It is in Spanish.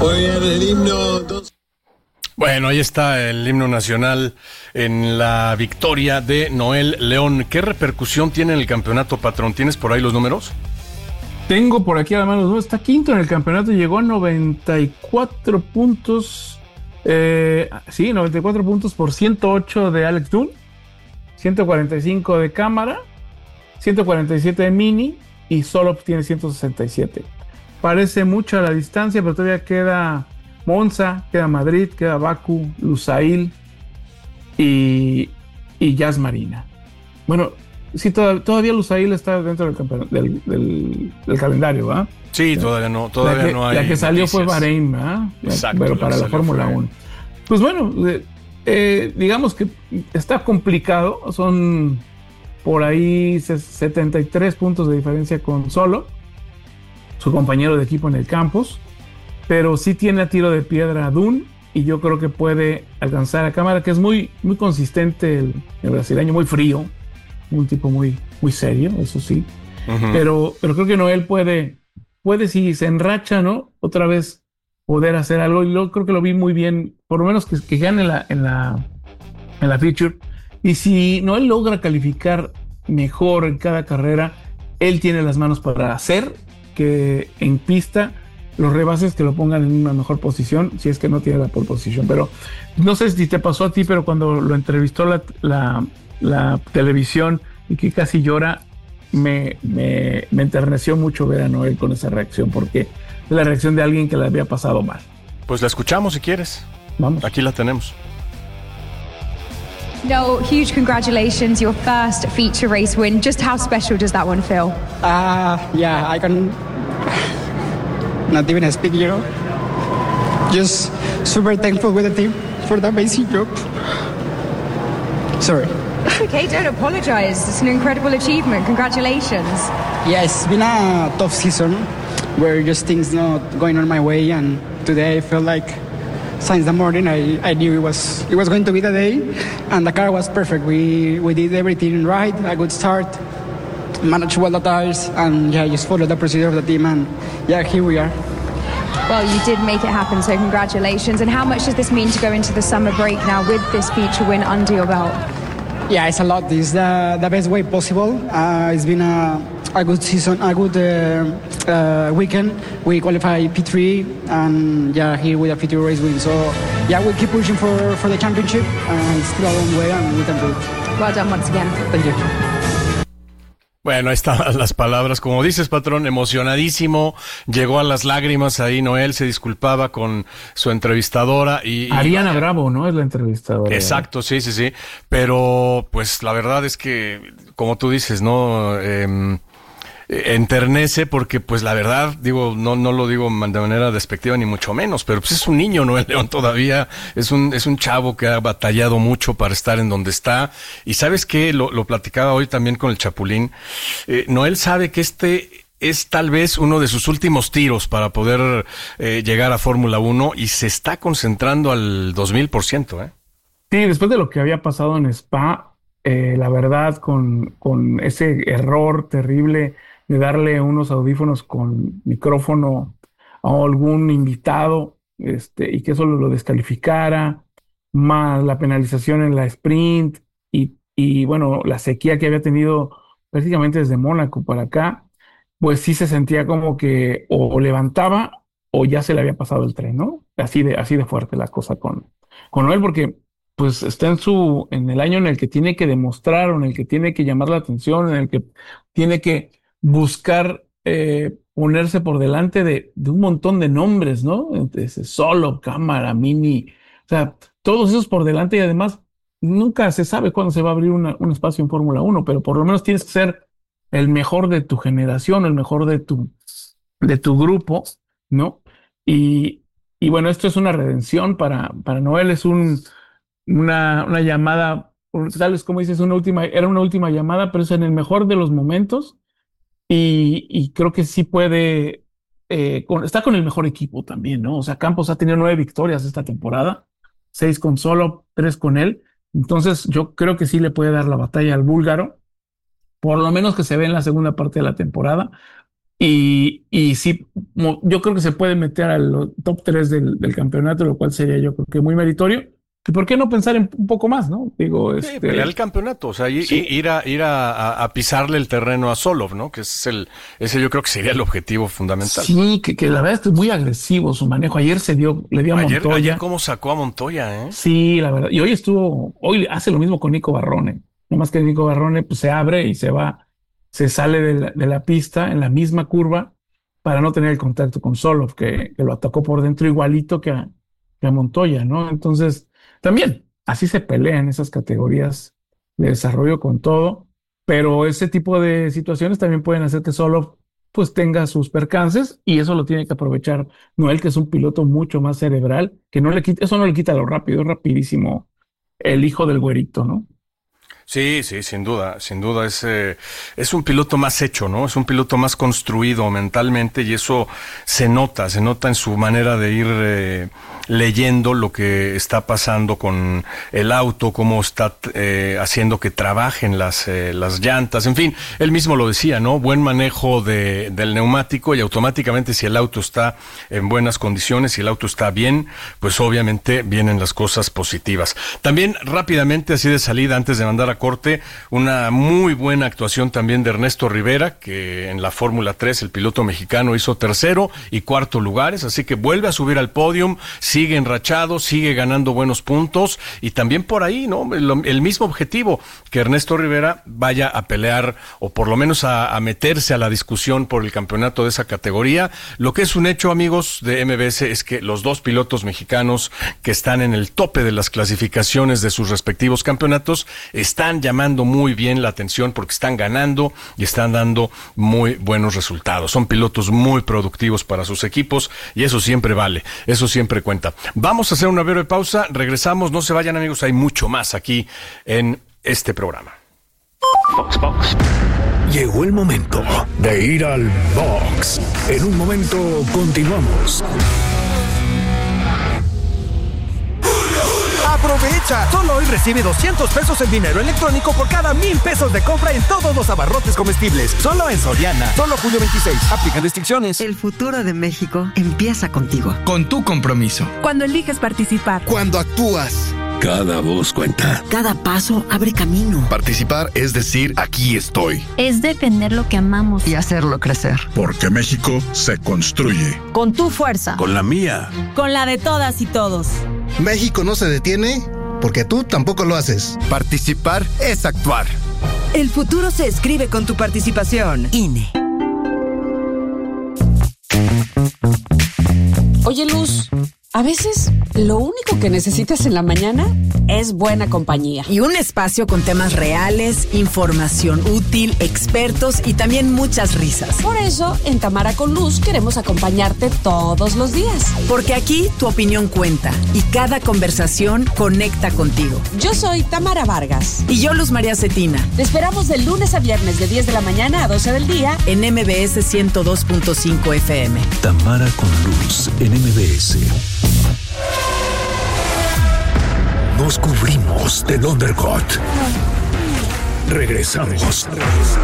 Oigan, el himno. Bueno, ahí está el himno nacional en la victoria de Noel León. ¿Qué repercusión tiene en el campeonato, patrón? ¿Tienes por ahí los números? Tengo por aquí a la mano los números. Está quinto en el campeonato, llegó a 94 puntos. 94 puntos por 108 de Alex Dunn, 145 de Cámara, 147 de Mini y solo tiene 167. Parece mucho a la distancia, pero todavía queda Monza, queda Madrid, queda Bakú, Lusail y Jazz Marina. Bueno, sí, todavía Lusail está dentro del calendario, ¿verdad? Sí, todavía no hay. La que salió noticias. Fue Bahrein, ¿verdad? Exacto. Pero para la Fórmula 1. Pues bueno, digamos que está complicado. Son por ahí 73 puntos de diferencia con Solo, su compañero de equipo en el campus. Pero sí tiene a tiro de piedra a Dunn y yo creo que puede alcanzar a Cámara, que es muy, muy consistente el brasileño, muy frío, un tipo muy, muy serio, eso sí. Uh-huh. Pero creo que Noel puede, si se enracha, ¿no? Otra vez poder hacer algo. Y yo creo que lo vi muy bien, por lo menos que gane en la feature. Y si Noel logra calificar mejor en cada carrera, él tiene las manos para hacer que en pista los rebases que lo pongan en una mejor posición, si es que no tiene la pole position. Pero no sé si te pasó a ti, pero cuando lo entrevistó la televisión y que casi llora, me enterneció mucho ver a Noel con esa reacción, porque es la reacción de alguien que la había pasado mal. Pues la escuchamos si quieres. Vamos. Aquí la tenemos. No, huge congratulations, your first feature race win. Just how special does that one feel? Yeah, I can not even speak, just super thankful with the team for the amazing job. Sorry. It's okay, don't apologize. It's an incredible achievement. Congratulations. Yeah, it's been a tough season where just things not going on my way, and today I felt like since the morning I knew it was going to be the day, and the car was perfect. We did everything right, a good start, managed well the tires, and just followed the procedure of the team, and here we are. Well, you did make it happen, so congratulations. And how much does this mean to go into the summer break now with this feature win under your belt? Yeah, it's a lot. This is the best way possible. It's been a good season, a good weekend. We qualify P3, and here with a feature race win. So we'll keep pushing for the championship, and it's still a long way, and we can do it. Well done once again. Thank you. Bueno, ahí están las palabras. Como dices, patrón, emocionadísimo. Llegó a las lágrimas ahí. Noel se disculpaba con su entrevistadora. Ariana Bravo, ¿no? Es la entrevistadora. Exacto, sí. Pero, pues, la verdad es que, como tú dices, ¿no? Enternece porque, pues, la verdad, digo, no lo digo de manera despectiva ni mucho menos, pero pues es un niño, Noel León todavía, es un chavo que ha batallado mucho para estar en donde está. Y ¿sabes qué? Lo platicaba hoy también con el Chapulín. Noel sabe que este es tal vez uno de sus últimos tiros para poder llegar a Fórmula 1 y se está concentrando al 2000%, ¿eh? Sí, después de lo que había pasado en Spa, la verdad, con ese error terrible de darle unos audífonos con micrófono a algún invitado, y que eso lo descalificara, más la penalización en la sprint y bueno, la sequía que había tenido prácticamente desde Mónaco para acá, pues sí se sentía como que o levantaba o ya se le había pasado el tren, ¿no? Así de fuerte la cosa con Noel, porque pues está en el año en el que tiene que demostrar, o en el que tiene que llamar la atención, en el que tiene que buscar ponerse por delante de un montón de nombres, ¿no? Solo, Cámara, Mini, o sea, todos esos por delante, y además nunca se sabe cuándo se va a abrir un espacio en Fórmula 1, pero por lo menos tienes que ser el mejor de tu generación, el mejor de tu grupo, ¿no? Y bueno, esto es una redención para Noel, es una llamada, tal vez como dices, era una última llamada, pero es en el mejor de los momentos. Y creo que sí puede, está con el mejor equipo también, ¿no? O sea, Campos ha tenido 9 victorias esta temporada, 6 con Solo, 3 con él. Entonces yo creo que sí le puede dar la batalla al búlgaro, por lo menos que se ve en la segunda parte de la temporada. Y sí, yo creo que se puede meter al top 3 del campeonato, lo cual sería yo creo que muy meritorio. ¿Y por qué no pensar en un poco más, no? Digo, sí, pelear el campeonato, o sea, sí. ir a pisarle el terreno a Solov, ¿no? Que ese yo creo que sería el objetivo fundamental. Sí, que la verdad es muy agresivo su manejo. Ayer le dio a Montoya. Ayer cómo sacó a Montoya, ¿eh? Sí, la verdad. Y hoy hace lo mismo con Nico Barrone. No más que Nico Barrone pues se abre y se sale de la pista en la misma curva para no tener el contacto con Solov, que lo atacó por dentro igualito que a Montoya, ¿no? Entonces, también, así se pelean esas categorías de desarrollo con todo, pero ese tipo de situaciones también pueden hacer que Solov pues tenga sus percances y eso lo tiene que aprovechar Noel, que es un piloto mucho más cerebral, que eso no le quita lo rápido, es rapidísimo el hijo del güerito, ¿no? Sí, sin duda es un piloto más hecho, ¿no? Es un piloto más construido mentalmente y eso se nota en su manera de ir leyendo lo que está pasando con el auto, cómo está haciendo que trabajen las llantas, en fin, él mismo lo decía, ¿no? Buen manejo del neumático y automáticamente si el auto está en buenas condiciones, si el auto está bien, pues obviamente vienen las cosas positivas. También rápidamente, así de salida, antes de mandar a corte, una muy buena actuación también de Ernesto Rivera, que en la Fórmula 3 el piloto mexicano hizo tercero y cuarto lugares, así que vuelve a subir al podium, sigue enrachado, sigue ganando buenos puntos y también por ahí, ¿no? El mismo objetivo, que Ernesto Rivera vaya a pelear o por lo menos a meterse a la discusión por el campeonato de esa categoría. Lo que es un hecho, amigos de MBS, es que los dos pilotos mexicanos que están en el tope de las clasificaciones de sus respectivos campeonatos están llamando muy bien la atención porque están ganando y están dando muy buenos resultados. Son pilotos muy productivos para sus equipos y eso siempre vale, eso siempre cuenta. Vamos a hacer una breve pausa, regresamos, no se vayan amigos, hay mucho más aquí en este programa. Box. Llegó el momento de ir al box. En un momento continuamos. ¡Aprovecha! Solo hoy recibe 200 pesos en dinero electrónico por cada 1,000 pesos de compra en todos los abarrotes comestibles. Solo en Soriana. Solo julio 26. Aplican restricciones. El futuro de México empieza contigo. Con tu compromiso. Cuando eliges participar. Cuando actúas. Cada voz cuenta. Cada paso abre camino. Participar es decir, aquí estoy. Es defender lo que amamos. Y hacerlo crecer. Porque México se construye. Con tu fuerza. Con la mía. Con la de todas y todos. México no se detiene porque tú tampoco lo haces. Participar es actuar. El futuro se escribe con tu participación. INE. Oye, Luz, a veces lo único que necesitas en la mañana es buena compañía. Y un espacio con temas reales, información útil, expertos y también muchas risas. Por eso, en Tamara con Luz queremos acompañarte todos los días. Porque aquí tu opinión cuenta y cada conversación conecta contigo. Yo soy Tamara Vargas. Y yo, Luz María Cetina. Te esperamos de lunes a viernes de 10 de la mañana a 12 del día en MBS 102.5 FM. Tamara con Luz en MBS. Nos cubrimos del undercut. Regresamos.